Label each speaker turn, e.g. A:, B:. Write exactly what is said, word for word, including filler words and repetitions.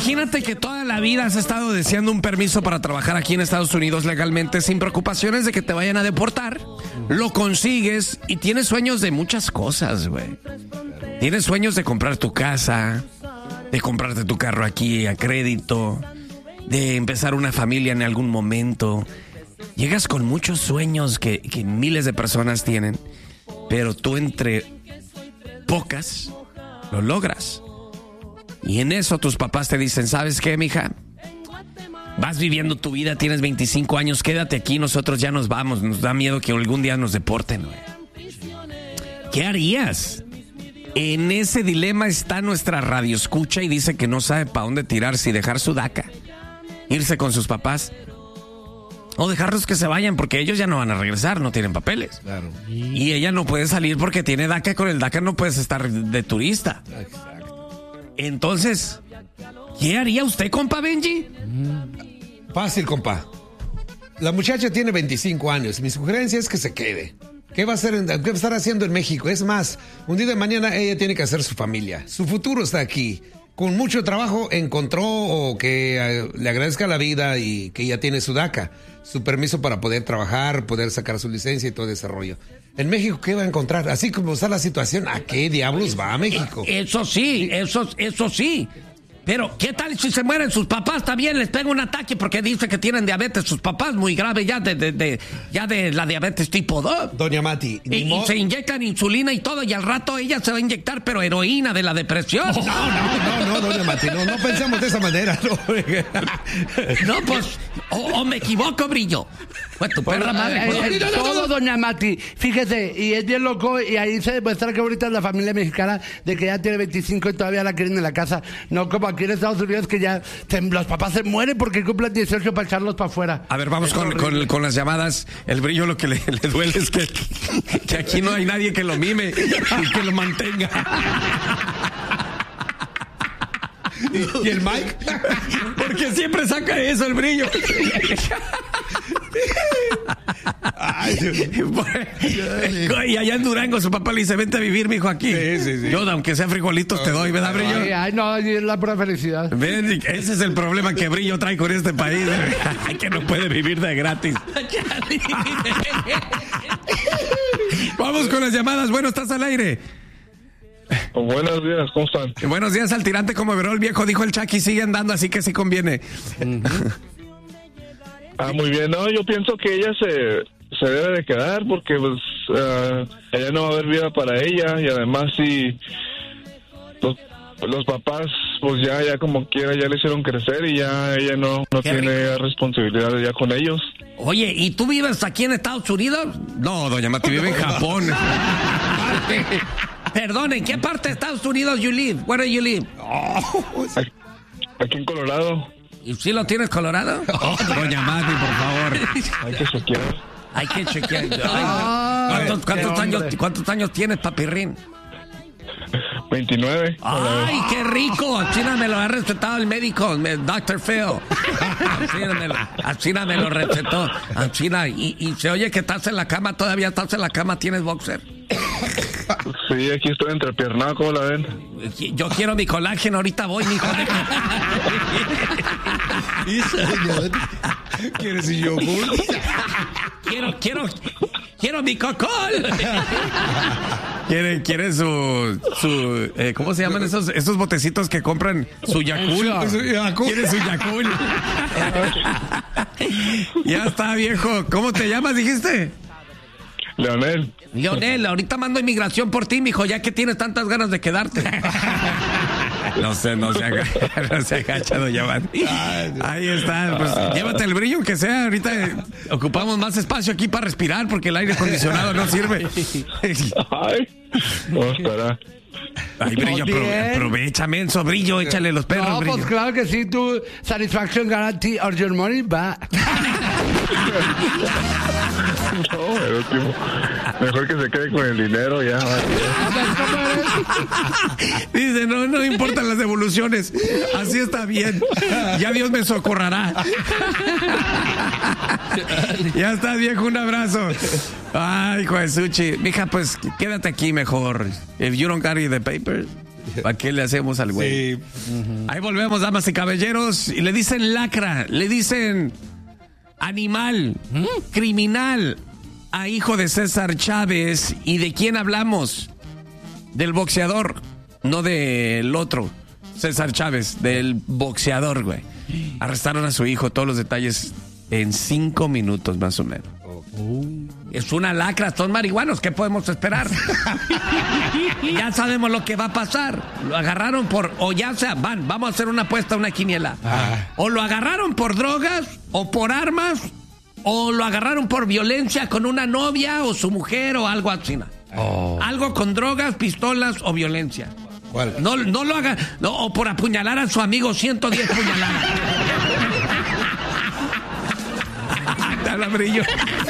A: imagínate que toda la vida has estado deseando un permiso para trabajar aquí en Estados Unidos legalmente, sin preocupaciones de que te vayan a deportar. Lo consigues y tienes sueños de muchas cosas, güey. Tienes sueños de comprar tu casa, de comprarte tu carro aquí a crédito, de empezar una familia en algún momento. Llegas con muchos sueños que, que miles de personas tienen, pero tú entre pocas lo logras. Y en eso tus papás te dicen, ¿sabes qué, mija? Vas viviendo tu vida, tienes veinticinco años, quédate aquí, nosotros ya nos vamos. Nos da miedo que algún día nos deporten, güey. ¿Qué harías? En ese dilema está nuestra radioescucha y dice que no sabe para dónde tirarse y dejar su daca, irse con sus papás o dejarlos que se vayan porque ellos ya no van a regresar, no tienen papeles. Claro. Y ella no puede salir porque tiene daca, con el daca no puedes estar de turista. Exacto. Entonces, ¿qué haría usted, compa Benji?
B: Fácil, compa. La muchacha tiene veinticinco años. Mi sugerencia es que se quede. ¿Qué va a hacer, qué va a estar haciendo en México? Es más, un día de mañana ella tiene que hacer su familia. Su futuro está aquí. Con mucho trabajo encontró o que eh, le agradezca la vida y que ella tiene su daca, su permiso para poder trabajar, poder sacar su licencia y todo ese rollo. En México, ¿qué va a encontrar? Así como está la situación, ¿a qué diablos va a México?
A: Eso sí, eso, eso sí. Pero, ¿qué tal si se mueren sus papás? También les pega un ataque porque dice que tienen diabetes sus papás, muy grave ya de, de, de, ya de la diabetes tipo dos.
B: Doña Mati.
A: Y, y se inyectan insulina y todo, y al rato ella se va a inyectar, pero heroína de la depresión.
B: No, no, no, no, doña Mati, no, no pensamos de esa manera. No,
A: no pues, o, o me equivoco, Brillo. Pues tu perra madre.
C: Eh, eh, todo, doña Mati. Fíjese, y es bien loco, y ahí se demuestra que ahorita es la familia mexicana de que ya tiene veinticinco y todavía la quieren en la casa. No como aquí en Estados Unidos que ya se, los papás se mueren porque cumplen dieciocho para echarlos para afuera.
A: A ver, vamos con, con, con las llamadas. El Brillo lo que le, le duele es que, que aquí no hay nadie que lo mime y que lo mantenga.
B: ¿Y el Mike?
A: Porque siempre saca eso el Brillo.
B: Ay,
A: y allá en Durango su papá le dice, vente a vivir, mijo, aquí.
B: Sí, sí, sí.
A: Yo, aunque sea frijolitos, te doy, ¿verdad, Brillo?
C: Ay, ay, no, es la pura felicidad.
A: Ven, ese es el problema que Brillo trae con este país. ¿eh? Que no puede vivir de gratis. Vamos con las llamadas. Bueno, estás al aire.
D: Buenos días, ¿cómo están?
A: Buenos días al tirante como Veró el viejo, dijo el Chucky, sigue andando, así que sí conviene.
D: Ah, muy bien, no, yo pienso que ella se, se debe de quedar porque pues uh, ella no va a haber vida para ella y además si los, los papás pues ya, ya como quiera ya le hicieron crecer y ya ella no, no tiene responsabilidad ya con ellos.
A: Oye, ¿y tú vives aquí en Estados Unidos? No, doña Mati, vive en Japón. Perdón, ¿en qué parte de Estados Unidos you live? Where do you live?
D: Oh. Aquí, aquí en Colorado.
A: ¿Y si lo tienes Colorado? Oh, doña Mati, por favor.
D: Hay que chequear.
A: Hay que chequear. Ay, ¿Cuántos, cuántos, años, ¿Cuántos años tienes, papirrín?
D: veintinueve.
A: ¡Ay, qué rico! Así me lo ha recetado el médico, doctor Phil. Así me lo recetó. Así, y, y se oye que estás en la cama, todavía estás en la cama, ¿tienes boxer?
D: Sí, aquí estoy entrepiernado, ¿cómo la ven?
A: Yo quiero mi colágeno, ahorita voy, mijo.
B: ¿Quieres un yogur?
A: Quiero, quiero, quiero mi cocol. Quiere, quiere su, su eh, ¿cómo se llaman esos, esos botecitos que compran? Su Yakult. Quiere su Yakult. Ya está, viejo. ¿Cómo te llamas, dijiste?
D: Leonel.
A: Leonel, ahorita mando inmigración por ti, mijo, ya que tienes tantas ganas de quedarte. No sé, no se agacha, no se agacha, doña Mati. Ahí está, pues llévate el Brillo, que sea. Ahorita eh, ocupamos más espacio aquí para respirar porque el aire acondicionado no sirve.
D: Ay, ¿cómo estará?
A: Ay, Brillo, apro- aprovecha, menso, Brillo, échale los perros,
C: no,
A: Brillo.
C: Pues claro que sí, tu satisfaction guarantee or your money back.
D: No, el último. Mejor que se quede con el dinero ya.
A: Dice, no, no importan las devoluciones. Así está bien. Ya Dios me socorrará. Ya está, viejo, un abrazo. Ay, hijo de Suchi. Mija, pues quédate aquí mejor. If you don't carry the papers, ¿Para qué le hacemos al güey?
B: Sí.
A: Uh-huh. Ahí volvemos, damas y caballeros. Y le dicen lacra, le dicen animal, ¿Mm? criminal a hijo de César Chávez. ¿Y de quién hablamos? Del boxeador, no del otro. César Chávez, del boxeador, güey. Arrestaron a su hijo, todos los detalles en cinco minutos más o menos. Oh. Es una lacra, son marihuanos, ¿qué podemos esperar? Ya sabemos lo que va a pasar. Lo agarraron por, o ya sea, van, vamos a hacer una apuesta, una quiniela. Ah. O lo agarraron por drogas, o por armas, o lo agarraron por violencia con una novia o su mujer o algo así. Oh. Algo con drogas, pistolas o violencia. ¿Cuál? No, no lo haga, no, o por apuñalar a su amigo ciento diez puñaladas. Te habla Brillo.